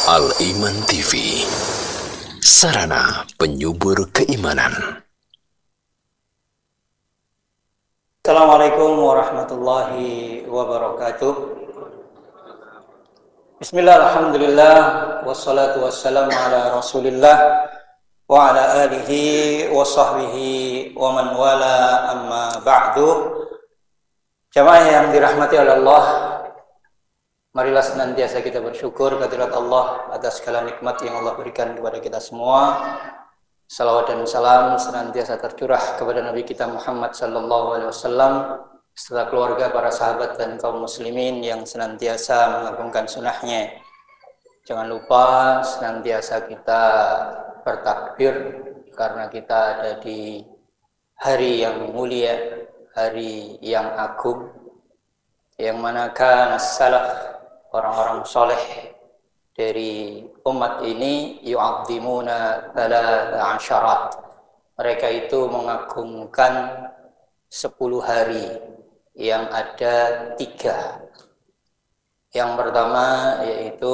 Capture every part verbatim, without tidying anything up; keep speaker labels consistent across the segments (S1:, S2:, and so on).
S1: Al-Iman T V, sarana penyubur keimanan.
S2: Assalamualaikum warahmatullahi wabarakatuh. Bismillah, alhamdulillah, wassalatu wassalamu ala rasulillah wa ala alihi wa sahbihi wa man wala, amma ba'du. Jamaah yang dirahmati oleh Allah, marilah senantiasa kita bersyukur kehadirat Allah atas segala nikmat yang Allah berikan kepada kita semua. Salawat dan salam senantiasa tercurah kepada Nabi kita Muhammad sallallahu alaihi wasallam, serta keluarga, para sahabat dan kaum muslimin yang senantiasa mengagungkan sunnahnya. Jangan lupa senantiasa kita bertakbir karena kita ada di hari yang mulia, hari yang agung, yang manakah salaf, orang-orang soleh dari umat ini, yu'adzimuna thalatha asyarat, mereka itu mengagungkan sepuluh hari yang ada tiga. Yang pertama yaitu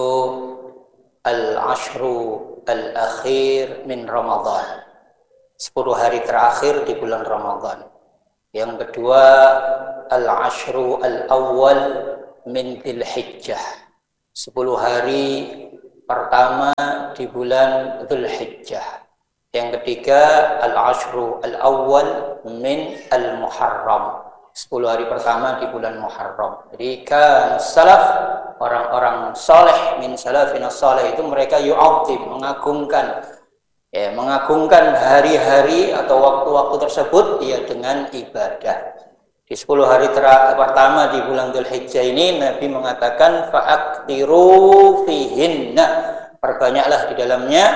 S2: al-ashru al-akhir min Ramadan, sepuluh hari terakhir di bulan Ramadan. Yang kedua al-ashru al-awwal min Dzulhijjah, sepuluh hari pertama di bulan Dzulhijjah. Yang ketiga al-ashru al-awwal min al-Muharram, sepuluh hari pertama di bulan Muharram. Jadi kan salaf, orang-orang saleh min salafina saleh itu mereka yu'adzim, mengagungkan ya, mengagungkan hari-hari atau waktu-waktu tersebut ya dengan ibadah. Di sepuluh hari ter- pertama di bulan Dzulhijjah ini Nabi mengatakan fa'aktiru fihinna, perbanyaklah di dalamnya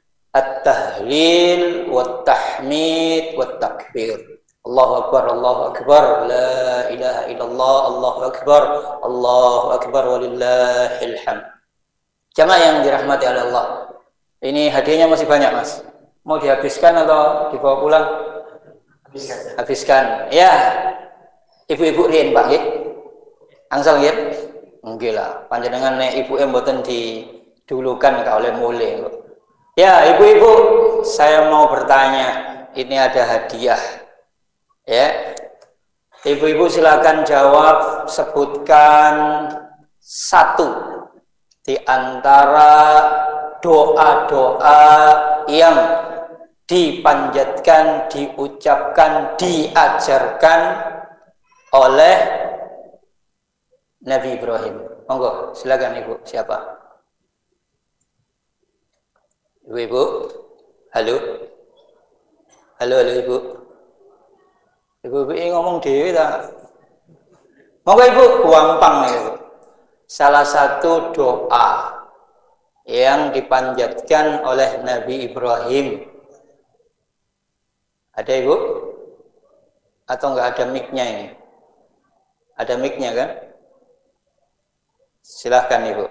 S2: at-tahlil wat-tahmid wat-takbir. Allahu akbar, Allahu akbar, la ilaha illallah, Allahu akbar, Allahu akbar walillahil hamd. Jamaah yang dirahmati oleh Allah, ini hadiahnya masih banyak, Mas. Mau dihabiskan atau dibawa pulang? Habiskan. Habiskan. Ya. Ibu-ibu riyen, Pak, nggih. Angsal nggih. Nggih lah, panjenengan nek ibuke mboten didulukan ka oleh mule kok. Ya, ibu-ibu, saya mau bertanya. Ini ada hadiah. Ya. Ibu-ibu silakan jawab, sebutkan satu di antara doa-doa yang dipanjatkan, diucapkan, diajarkan oleh Nabi Ibrahim. Monggo, silakan Ibu. Siapa? Ibu-ibu? Halo? Halo, halo Ibu. Ibu-ibu ini ngomong dewe tak? Monggo Ibu, gampang Ibu. Salah satu doa yang dipanjatkan oleh Nabi Ibrahim. Ada Ibu? Atau enggak ada mic-nya ini? Ada mic-nya kan? Silahkan Ibu.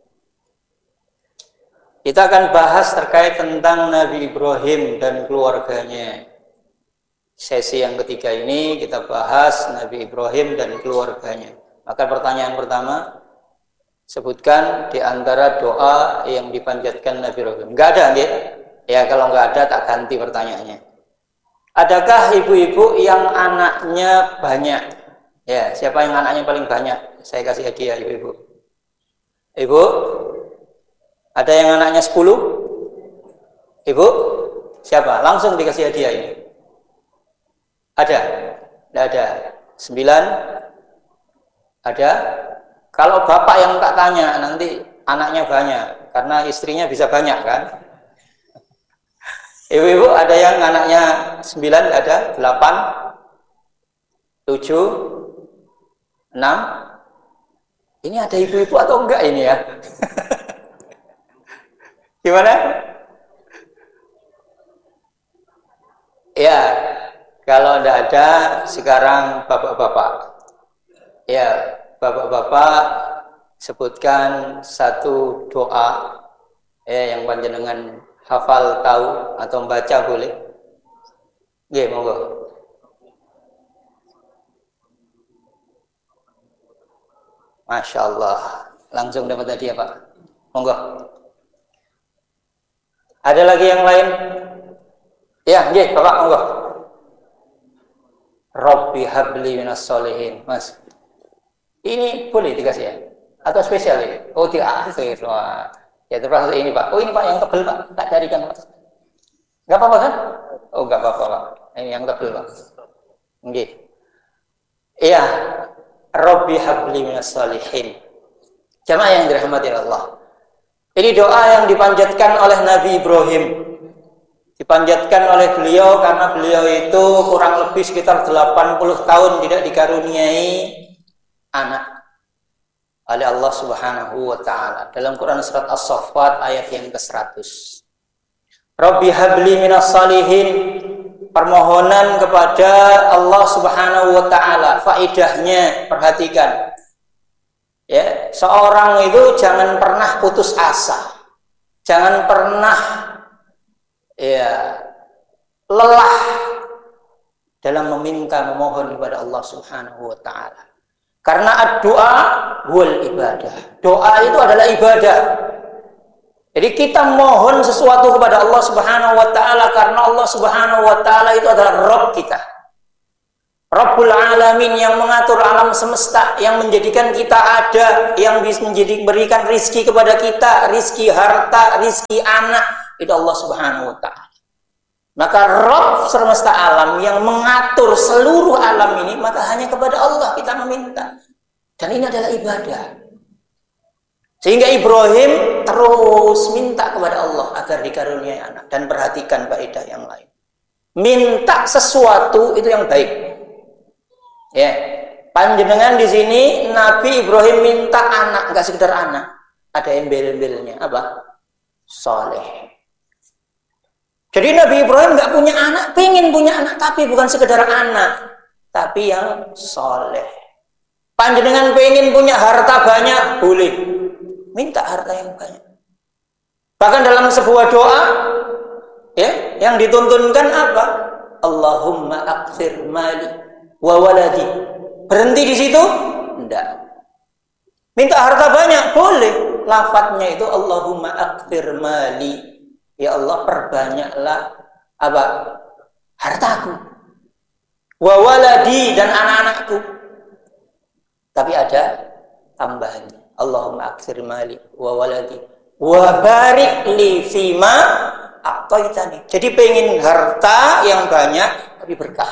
S2: Kita akan bahas terkait tentang Nabi Ibrahim dan keluarganya. Sesi yang ketiga ini kita bahas Nabi Ibrahim dan keluarganya. Maka pertanyaan pertama, sebutkan di antara doa yang dipanjatkan Nabi Ibrahim. Enggak ada, nggih? Ya, kalau enggak ada tak ganti pertanyaannya. Adakah ibu-ibu yang anaknya banyak? Ya, siapa yang anaknya paling banyak? Saya kasih hadiah ibu-ibu. Ibu? Ada yang anaknya sepuluh? Ibu? Siapa? Langsung dikasih hadiah ini. Ada? Tidak ada. Sembilan? Ada? Kalau bapak yang tak tanya, nanti anaknya banyak. Karena istrinya bisa banyak kan? Ibu-ibu ada yang anaknya sembilan? Ada? Delapan? Tujuh? Enam? Ini ada ibu-ibu atau enggak ini ya? Gimana? Ya, kalau enggak ada, sekarang bapak-bapak. Ya, bapak-bapak sebutkan satu doa ya, yang panjenengan hafal, tahu atau membaca boleh. Nggih, monggo. Masya Allah, langsung dapat hadiah Pak. Monggo. Ada lagi yang lain? Ya, nggih, Bapak monggo. Rabbi habli minas solihin. Mas. Ini boleh dikasih ya? Atau spesial ya? Oh, di akhir. Wah. Ya terus ini Pak. Oh, ini Pak yang tebel Pak. Tak carikan Pak. Enggak apa-apa kan? Oh, enggak apa-apa Pak. Ini yang tebel Pak. Nggih. Iya. Rabbi habli minas solihin. Jamaah yang dirahmati Allah. Ini doa yang dipanjatkan oleh Nabi Ibrahim. Dipanjatkan oleh beliau karena beliau itu kurang lebih sekitar delapan puluh tahun tidak dikaruniai anak oleh Allah Subhanahu wa taala. Dalam Quran surat As-Saffat ayat yang ke seratus. Rabbi habli minas salihin. Permohonan kepada Allah Subhanahu wa taala. Faedahnya perhatikan. Ya, seorang itu jangan pernah putus asa. Jangan pernah ya lelah dalam meminta memohon kepada Allah Subhanahu wa taala. Karena doa wal ibadah. Doa itu adalah ibadah. Jadi kita mohon sesuatu kepada Allah Subhanahu wa taala karena Allah Subhanahu wa taala itu adalah Rabb kita. Rabbul alamin yang mengatur alam semesta, yang menjadikan kita ada, yang bisa menjadi berikan rizki kepada kita, rizki harta, rizki anak, itu Allah Subhanahu wa taala. Maka Rabb semesta alam yang mengatur seluruh alam ini, maka hanya kepada Allah kita meminta. Dan ini adalah ibadah. Sehingga Ibrahim terus minta kepada Allah agar dikaruniai anak. Dan perhatikan faedah yang lain. Minta sesuatu itu yang baik. Ya, panjenengan di sini Nabi Ibrahim minta anak, enggak sekedar anak. Ada embel-embelnya apa? Soleh. Jadi Nabi Ibrahim enggak punya anak, pengen punya anak, tapi bukan sekedar anak, tapi yang soleh. Panjenengan pengen punya harta banyak, boleh. Minta harta yang banyak. Bahkan dalam sebuah doa, ya, yang dituntunkan apa? Allahumma akthir mali wa waladi. Berhenti di situ? Enggak. Minta harta banyak, boleh. Lafadznya itu Allahumma akthir mali. Ya Allah, perbanyaklah apa? Hartaku. Wa waladi, dan anak-anakku. Tapi ada tambahannya. Allahumma akthir mali wa waladi wa barik li fima a'taitani. Jadi pengen harta yang banyak tapi berkah.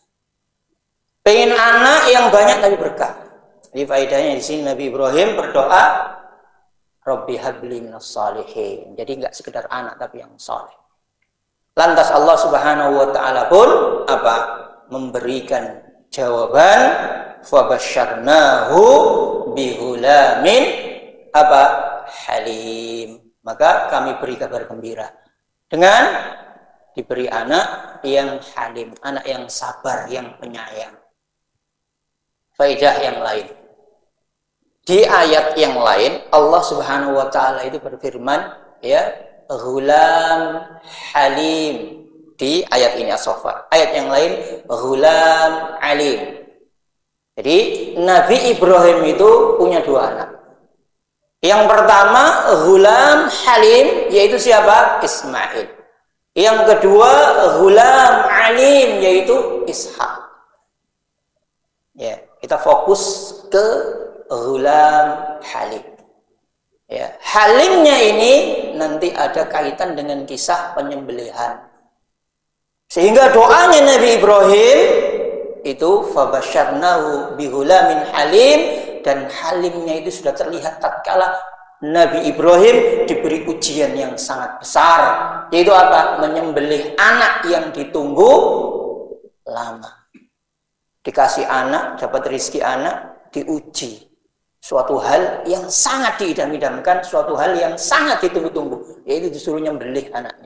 S2: Pengen anak yang banyak tapi berkah. Jadi faedahnya di sini Nabi Ibrahim berdoa, Rabbi habli minas salihin. Jadi enggak sekedar anak tapi yang saleh. Lantas Allah Subhanahu wa taala pun apa? Memberikan jawaban, fabasyarnahu bihulamin apa? Halim. Maka kami beri kabar gembira dengan diberi anak yang halim, anak yang sabar, yang penyayang. Faedah yang lain. Di ayat yang lain Allah Subhanahu wa taala itu berfirman, ya, ghulam halim. Di ayat ini As-Saffat. Ayat yang lain ghulam alim. Jadi Nabi Ibrahim itu punya dua anak. Yang pertama ghulam halim, yaitu siapa? Ismail. Yang kedua ghulam alim, yaitu Ishak. Ya, kita fokus ke ghulam halim. Ya, halimnya ini nanti ada kaitan dengan kisah penyembelihan. Sehingga doanya Nabi Ibrahim itu fabasyarnahu bihulamin halim, dan halimnya itu sudah terlihat tatkala Nabi Ibrahim diberi ujian yang sangat besar, yaitu apa? Menyembelih anak yang ditunggu lama. Dikasih anak, dapat rezeki anak, diuji. Suatu hal yang sangat diidam-idamkan, suatu hal yang sangat ditunggu-tunggu, yaitu disuruh nyembelih anaknya.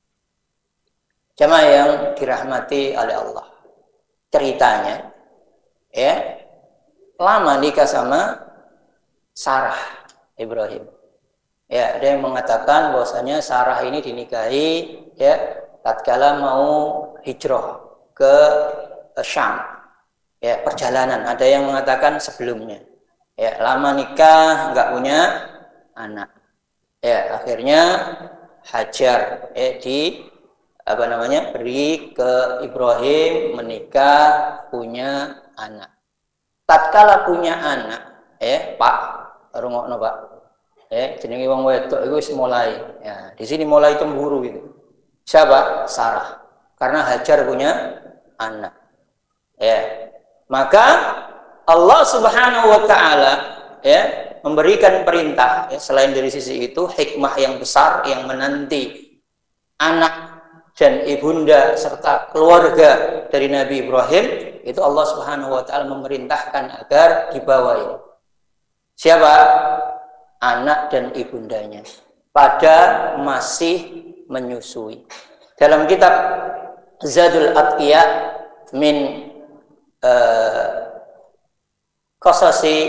S2: Jamaah yang dirahmati oleh Allah. Ceritanya, ya, lama nikah sama Sarah Ibrahim. Ya, ada yang mengatakan bahwasanya Sarah ini dinikahi, ya, tatkala mau hijrah ke Syam. Ya, perjalanan. Ada yang mengatakan sebelumnya. Ya, lama nikah, nggak punya anak. Ya, akhirnya Hajar eh, di apa namanya beri ke Ibrahim menikah punya anak. Tatkala punya anak, eh Pak, rungokno Pak, eh jenenge wong wedok iku wis mulai, ya di sini mulai cemburu gitu. Siapa? Sarah, karena Hajar punya anak. Ya, maka Allah Subhanahu Wa Taala ya memberikan perintah. Ya, selain dari sisi itu hikmah yang besar yang menanti anak dan ibunda serta keluarga dari Nabi Ibrahim, itu Allah Subhanahu wa taala memerintahkan agar dibawa ini. Siapa? Anak dan ibundanya pada masih menyusui. Dalam kitab Zadul Atqiya min uh, Qasasi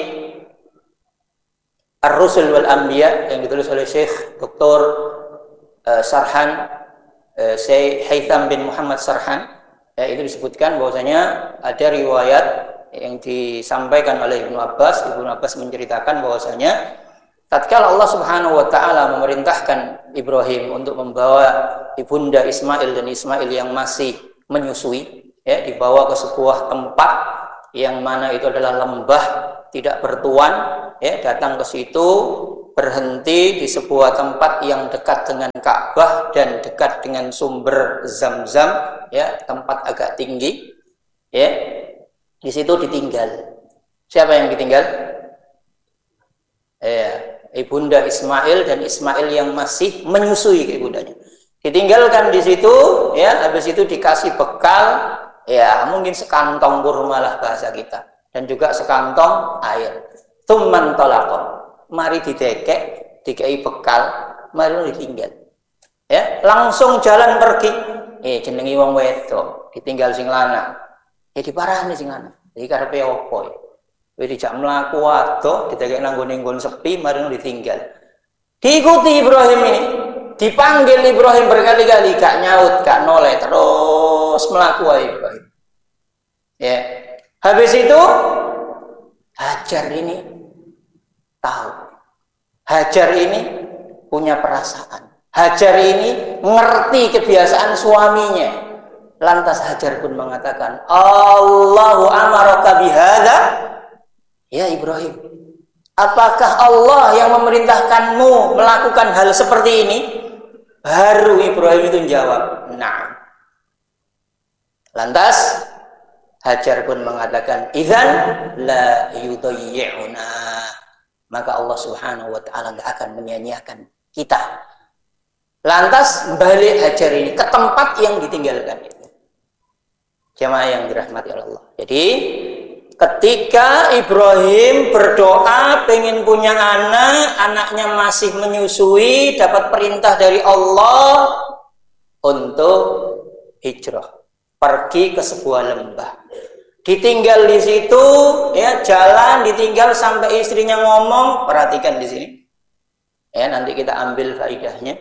S2: Ar-Rusul wal Anbiya yang ditulis oleh Syekh Doktor uh, Sarhan Uh, Syekh Haytham bin Muhammad Sarhan, ya, itu disebutkan bahwasanya ada riwayat yang disampaikan oleh Ibnu Abbas. Ibnu Abbas menceritakan bahwasanya tatkala Allah Subhanahu wa taala memerintahkan Ibrahim untuk membawa ibunda Ismail dan Ismail yang masih menyusui, ya, dibawa ke sebuah tempat yang mana itu adalah lembah tidak bertuan, ya, datang ke situ, berhenti di sebuah tempat yang dekat dengan Ka'bah dan dekat dengan sumber Zam-Zam, ya, tempat agak tinggi, ya. Di situ ditinggal. Siapa yang ditinggal? Ya, ibunda Ismail dan Ismail yang masih menyusui ke ibundanya. Ditinggalkan di situ, ya, habis itu dikasih bekal, ya, mungkin sekantong kurma lah bahasa kita, dan juga sekantong air. Tsumman talaqo. Mari didekek, dikei bekal, mari ditinggal. Ya, langsung jalan pergi. Eh, jenengi wong wedok, ditinggal sing lanang. Ya diparani sing lanang. Iki karepe opo? Wis dijak mlaku ado, didekek nang nggon sepi, mari ditinggal. Diikuti Ibrahim ini. Dipanggil Ibrahim berkali-kali, gak nyaut, gak noleh, terus mlaku ae Ibrahim. Ya. Habis itu Hajar ini tahu. Hajar ini punya perasaan. Hajar ini ngerti kebiasaan suaminya. Lantas Hajar pun mengatakan, Allahu amaraka bihadza? Ya Ibrahim, apakah Allah yang memerintahkanmu melakukan hal seperti ini? Baru Ibrahim itu menjawab, nah. Lantas Hajar pun mengatakan, idzan la yudayyi'una. Maka Allah Subhanahu wa taala enggak akan menyia-nyiakan kita. Lantas balik Hajar ini ke tempat yang ditinggalkan itu. Jamaah yang dirahmati Allah. Jadi ketika Ibrahim berdoa pengen punya anak, anaknya masih menyusui, dapat perintah dari Allah untuk hijrah, pergi ke sebuah lembah. Ditinggal di situ, ya, jalan ditinggal sampai istrinya ngomong. Perhatikan di sini, ya, nanti kita ambil faedahnya.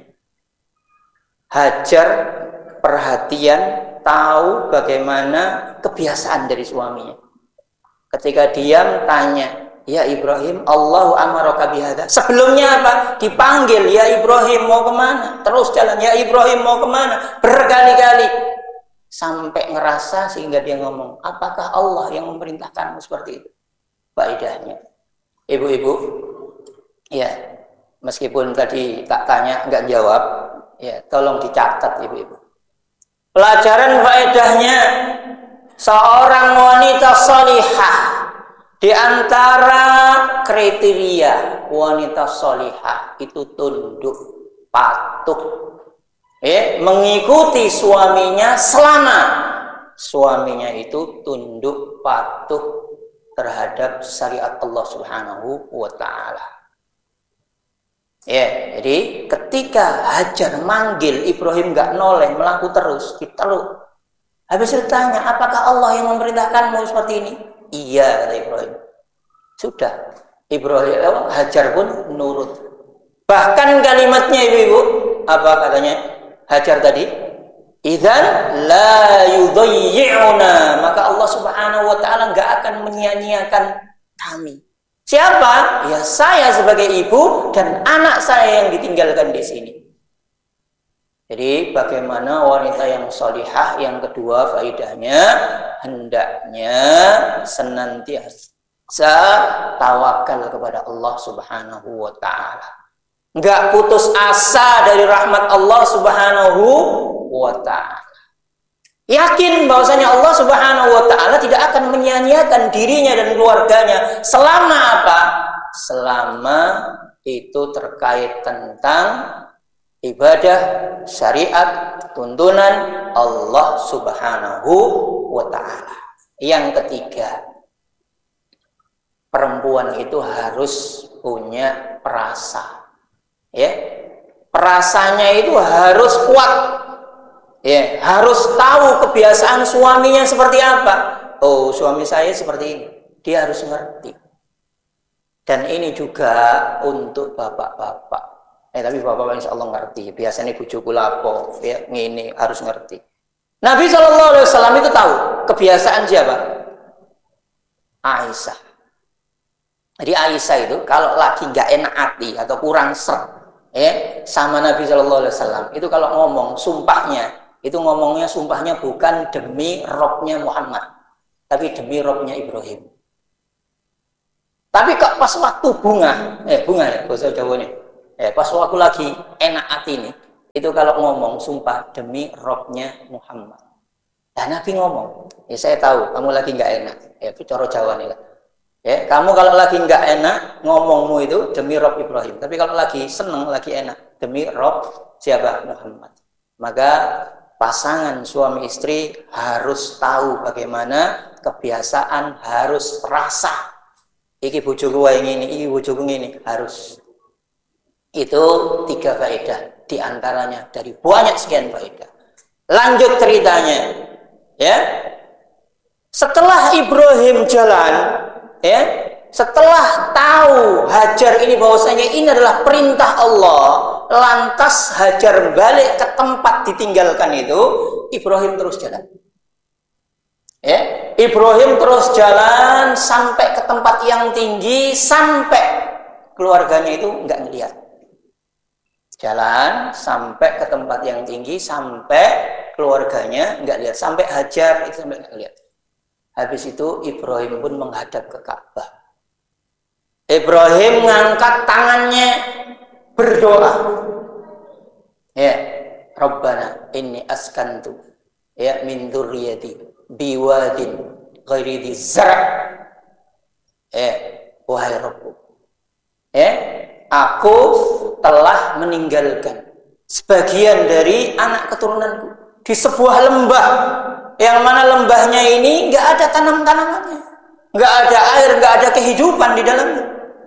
S2: Hajar perhatian, tahu bagaimana kebiasaan dari suaminya. Ketika diam tanya, ya Ibrahim, Allahu amaraka bihadza. Sebelumnya apa? Dipanggil, ya Ibrahim mau kemana? Terus jalan, ya Ibrahim mau kemana? Berkali-kali. Sampai ngerasa sehingga dia ngomong, apakah Allah yang memerintahkanmu seperti itu? Faedahnya, ibu-ibu, ya, meskipun tadi tak tanya nggak jawab, ya, tolong dicatat ibu-ibu. Pelajaran faedahnya, seorang wanita salihah, di antara kriteria wanita salihah itu tunduk, patuh, ya, mengikuti suaminya selama suaminya itu tunduk patuh terhadap syariat Allah Subhanahu wa taala. Ya, jadi ketika Hajar manggil Ibrahim nggak noleh, melaku terus, kita lu habis ditanya, apakah Allah yang memerintahkanmu seperti ini? Iya, kata Ibrahim. Sudah, Ibrahim Hajar pun nurut. Bahkan kalimatnya ibu-ibu, apa katanya Hajar tadi? Idzan la yudayyi'una, maka Allah Subhanahu wa taala enggak akan menyia-nyiakan kami. Siapa? Ya saya sebagai ibu dan anak saya yang ditinggalkan di sini. Jadi bagaimana wanita yang sholihah, yang kedua faedahnya hendaknya senantiasa tawakal kepada Allah Subhanahu wa taala. Enggak putus asa dari rahmat Allah Subhanahu wa taala. Yakin bahwasanya Allah Subhanahu wa taala tidak akan menyia-nyiakan dirinya dan keluarganya selama apa? Selama itu terkait tentang ibadah, syariat, tuntunan Allah Subhanahu wa taala. Yang ketiga, perempuan itu harus punya perasa. Ya. Perasanya itu harus kuat. Ya, harus tahu kebiasaan suaminya seperti apa. Oh, suami saya seperti ini. Dia harus ngerti. Dan ini juga untuk bapak-bapak. Eh tapi bapak-bapak insya Allah ngerti. Biasanya bujuku lapo, ya ini harus ngerti. Nabi shallallahu alaihi wasallam itu tahu kebiasaan siapa? Aisyah. Jadi Aisyah itu kalau lagi nggak enak hati atau kurang seret, ya sama Nabi shallallahu alaihi wasallam itu kalau ngomong sumpahnya itu ngomongnya sumpahnya bukan demi robnya Muhammad, tapi demi robnya Ibrahim. Tapi kok pas waktu bunga, eh bunga ya bahasa Jawanya. Eh, pas waktu lagi enak hati nih, itu kalau ngomong sumpah demi Robnya Muhammad. Dan Nabi ngomong, ya saya tahu kamu lagi nggak enak. Ya bicara Jawa nih lah. Ya kamu kalau lagi nggak enak ngomongmu itu demi Rob Ibrahim. Tapi kalau lagi seneng, lagi enak demi Rob siapa? Muhammad. Maka pasangan suami istri harus tahu bagaimana kebiasaan harus perasa. Iki bojoku wae ngene, iki bojoku ngene, harus. Itu tiga faedah diantaranya dari banyak sekian faedah. Lanjut ceritanya, ya. Setelah Ibrahim jalan, ya, setelah tahu Hajar ini bahwasanya ini adalah perintah Allah, lantas Hajar balik ke tempat ditinggalkan itu, Ibrahim terus jalan. Ya, Ibrahim terus jalan sampai ke tempat yang tinggi, sampai keluarganya itu nggak ngelihat. Jalan sampai ke tempat yang tinggi, sampai keluarganya nggak lihat, sampai Hajar itu sampai nggak lihat. Habis itu Ibrahim pun menghadap ke Ka'bah. Ibrahim mengangkat tangannya berdoa. Ya, Rabbana inni askantu ya min dzurriyyati biwadin ghairi dzi zar'. Ya, wahai Rabbku. Ya, aku telah meninggalkan sebagian dari anak keturunanku di sebuah lembah, yang mana lembahnya ini nggak ada tanam-tanamannya, nggak ada air, nggak ada kehidupan di dalamnya.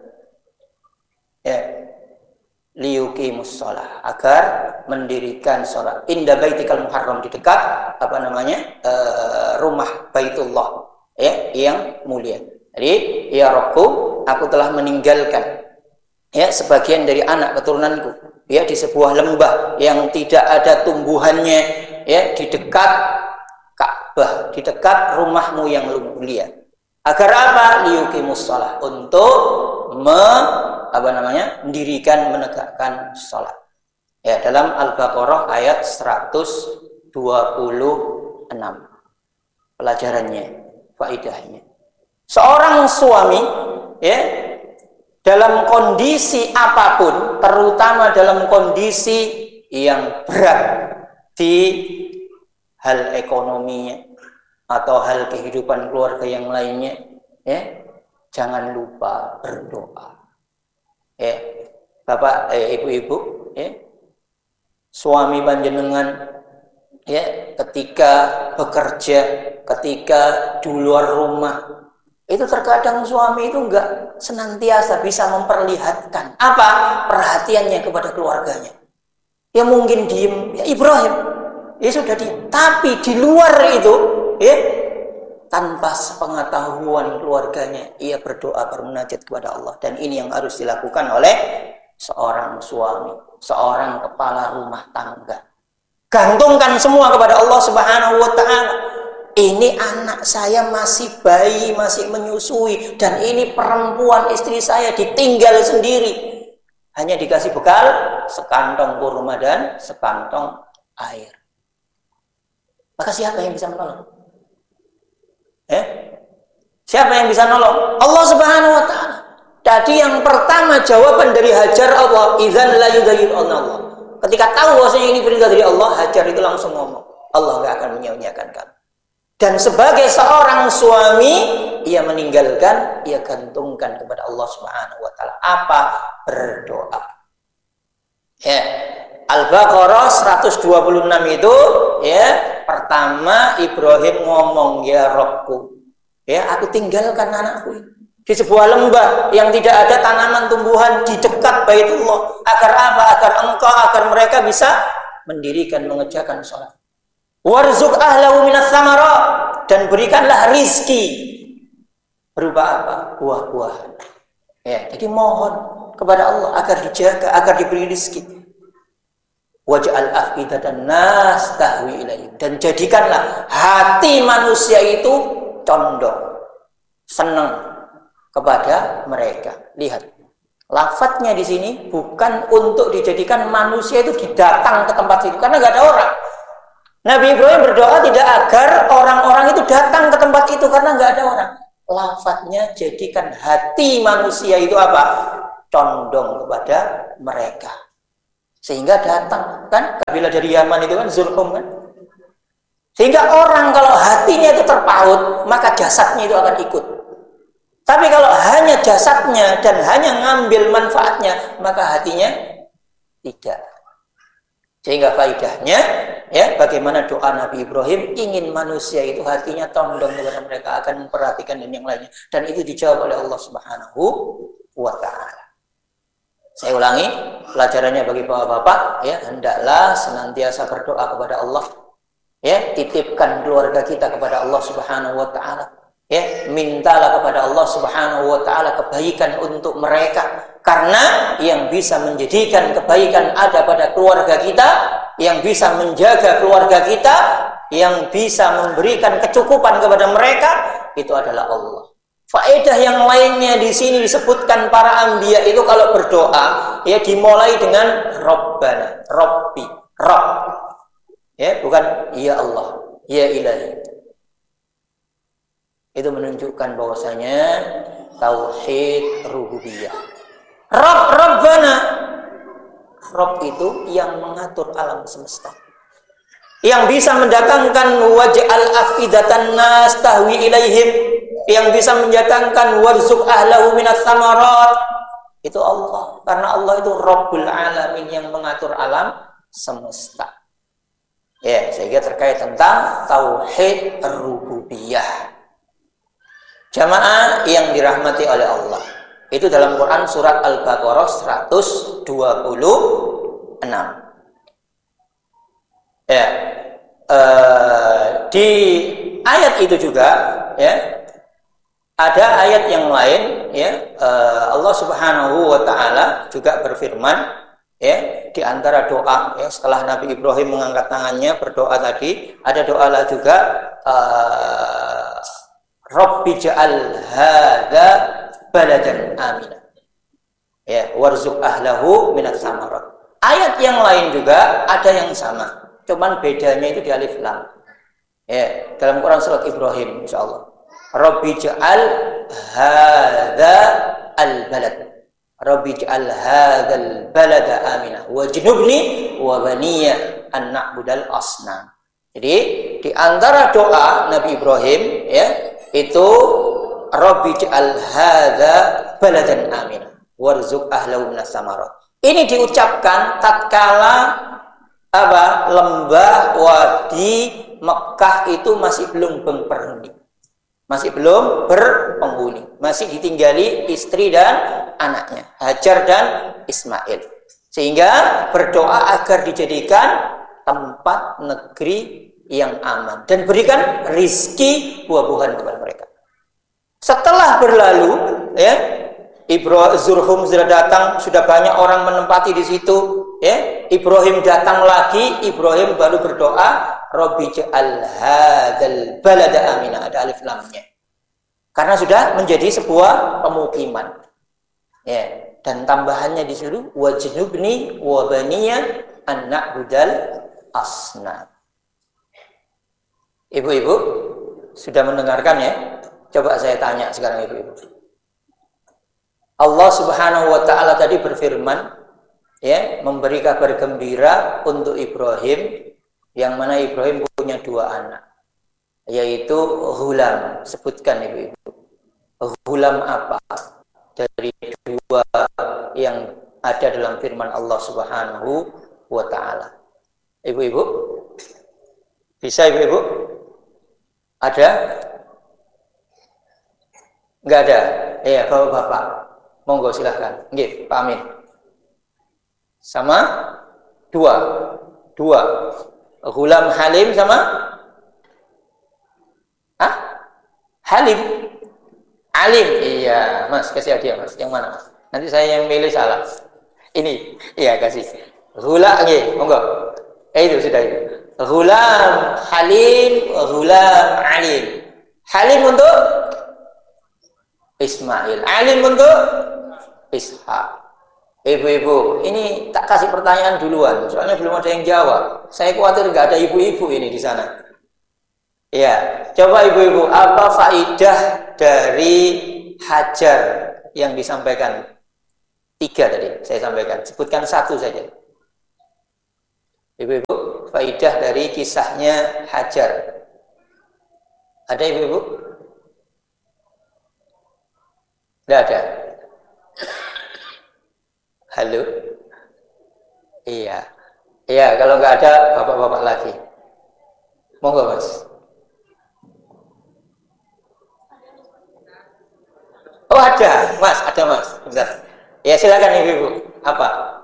S2: Ya, liyuqimus shalah, agar mendirikan sholat inda baitikal muharram, di dekat apa namanya uh, rumah Baitullah, ya yang mulia. Jadi ya Rabbku, aku telah meninggalkan ya sebagian dari anak keturunanku ya di sebuah lembah yang tidak ada tumbuhannya, ya di dekat Ka'bah, di dekat rumahmu yang mulia. Agar apa? Liyuqimus shalah, untuk me, apa namanya mendirikan, menegakkan sholat. Ya, dalam Al-Baqarah ayat seratus dua puluh enam. Pelajarannya, faedahnya. Seorang suami ya dalam kondisi apapun, terutama dalam kondisi yang berat di hal ekonominya atau hal kehidupan keluarga yang lainnya, ya, jangan lupa berdoa. Ya, Bapak, eh, ibu-ibu, ya, suami panjenengan, ya, ketika bekerja, ketika di luar rumah, itu terkadang suami itu enggak senantiasa bisa memperlihatkan apa perhatiannya kepada keluarganya. Ya mungkin diem, ya Ibrahim, ya sudah diem. Tapi di luar itu, ya tanpa sepengetahuan keluarganya, ia berdoa bermunajat kepada Allah. Dan ini yang harus dilakukan oleh seorang suami, seorang kepala rumah tangga. Gantungkan semua kepada Allah Subhanahu wa taala. Ini anak saya masih bayi, masih menyusui, dan ini perempuan istri saya ditinggal sendiri. Hanya dikasih bekal sekantong kurma dan sekantong air. Maka siapa yang bisa menolong? Eh? Siapa yang bisa menolong? Allah Subhanahu wa taala. Jadi yang pertama jawaban dari Hajar Allah, idzan la yudayyi'un Allah. Ketika tahu bahwasanya ini perintah dari Allah, Hajar itu langsung ngomong, Allah enggak akan menyia-nyiakan kamu. Dan sebagai seorang suami, ia meninggalkan, ia gantungkan kepada Allah Subhanahu wa taala. Apa? Berdoa. Ya. Al-Baqarah seratus dua puluh enam itu, ya, pertama Ibrahim ngomong, ya Rabbku, ya, aku tinggalkan anakku ini di sebuah lembah yang tidak ada tanaman tumbuhan di dekat Baitullah. Agar apa? Agar engkau, agar mereka bisa mendirikan, mengerjakan sholat. Warzuq ahlahu minas samarat, dan berikanlah rizki berupa apa? Buah-buahan. Ya, jadi mohon kepada Allah agar dijaga, agar diberi rizki. Waj'al afidatan nas tahwi ilaihim, dan jadikanlah hati manusia itu condong, senang kepada mereka. Lihat, lafadznya di sini bukan untuk dijadikan manusia itu datang ke tempat itu, karena nggak ada orang. Nabi Ibrahim berdoa tidak agar orang-orang itu datang ke tempat itu karena nggak ada orang. Lafadznya jadikan hati manusia itu apa? Condong kepada mereka. Sehingga datang, kan? Kabilah dari Yaman itu kan Zulhum, kan? Sehingga orang kalau hatinya itu terpaut, maka jasadnya itu akan ikut. Tapi kalau hanya jasadnya dan hanya ngambil manfaatnya, maka hatinya tidak. Sehingga faidahnya, ya, bagaimana doa Nabi Ibrahim, ingin manusia itu hatinya condong kepada mereka, akan memperhatikan dan yang lainnya. Dan itu dijawab oleh Allah Subhanahu wa ta'ala. Saya ulangi, pelajarannya bagi bapak-bapak, ya, hendaklah senantiasa berdoa kepada Allah. Ya, titipkan keluarga kita kepada Allah Subhanahu wa ta'ala. Ya, mintalah kepada Allah Subhanahu wa ta'ala kebaikan untuk mereka. Karena yang bisa menjadikan kebaikan ada pada keluarga kita, yang bisa menjaga keluarga kita, yang bisa memberikan kecukupan kepada mereka, itu adalah Allah. Faedah yang lainnya di sini disebutkan para anbiya itu kalau berdoa, ya, dimulai dengan Rabbana, Rabbi, Rabb. Ya, bukan ya Allah, ya Ilahi. Itu menunjukkan bahwasanya tauhid rububiyah. Rabb, Rabbana. Rabb itu yang mengatur alam semesta, yang bisa mendatangkan waj'al afidatan nas tahwi ilaihim, yang bisa mendatangkan warzuq ahlahu minas samarat, itu Allah. Karena Allah itu Rabbul Alamin, yang mengatur alam semesta. Ya, sehingga terkait tentang tauhid rububiyah. Jamaah yang dirahmati oleh Allah, itu dalam Quran surat Al-Baqarah seratus dua puluh enam. Ya, uh, di ayat itu juga, ya, ada ayat yang lain, ya, uh, Allah Subhanahu wa ta'ala juga berfirman, ya, di antara doa, ya, setelah Nabi Ibrahim mengangkat tangannya berdoa tadi, ada doa lah juga, uh, Rabbi ja'al hadza baladan aminah, ya, warzuq ahlahu minas samarat. Ayat yang lain juga ada yang sama, cuman bedanya itu di alif lam. Ya, dalam Quran surat Ibrahim insyaallah. Rabbi ja'al hadza al-balad. Rabbi ja'al hadzal balada aminah wajnubni wa baniya an na'budal asnam. Jadi di antara doa Nabi Ibrahim, ya, itu Rabbi ja'al hadza baladan aminah warzuq ahlahu minas samarat. Ini diucapkan tatkala apa? Lembah wadi Mekah itu masih belum berpenghuni. Masih belum berpenghuni. Masih ditinggali istri dan anaknya, Hajar dan Ismail. Sehingga berdoa agar dijadikan tempat negeri yang aman dan berikan rizki buah-buahan kepada mereka. Setelah berlalu, ya, Ibrahim Zulhum sudah datang, sudah banyak orang menempati di situ, ya. Ibrahim datang lagi, Ibrahim baru berdoa, Rabbi ja'al hadzal balada aminah, ada alif lamnya. Karena sudah menjadi sebuah pemukiman. Ya, dan tambahannya disuruh wajnubni wa baniya an na'budal asnam. Ibu-ibu sudah mendengarkan ya? Coba saya tanya sekarang ibu-ibu. Allah Subhanahu wa taala tadi berfirman ya, memberi kabar gembira untuk Ibrahim, yang mana Ibrahim punya dua anak, yaitu Ghulam. Sebutkan ibu-ibu, Ghulam apa dari dua yang ada dalam firman Allah Subhanahu wa taala? Ibu-ibu bisa? Ibu-ibu ada? Enggak ada? Iya, bapak-bapak, monggo silahkan. Nggih, Pak Amin. Sama dua, dua. Ghulam Halim sama ah Halim, Alim. Iya, Mas, kasih hadiah Mas. Yang mana Mas? Nanti saya yang milih salah. Ini, iya kasih. Ghulam, nggih, monggo. Eh itu sudah itu. Ghulam Halim, Ghulam Alim. Halim untuk Ismail, Alim untuk Ishak. Ibu-ibu, ini tak kasih pertanyaan duluan, soalnya belum ada yang jawab. Saya khawatir nggak ada ibu-ibu ini di sana. Ya, coba ibu-ibu, apa faidah dari Hajar yang disampaikan? Tiga tadi saya sampaikan, sebutkan satu saja. Ibu-ibu, faidah dari kisahnya Hajar. Ada ibu-ibu? Tidak ada. Halo? Iya. Iya, kalau nggak ada, bapak-bapak lagi. Monggo, Mas. Oh, ada. Mas, ada, Mas. Bentar. Ya, silakan ibu-ibu. Apa?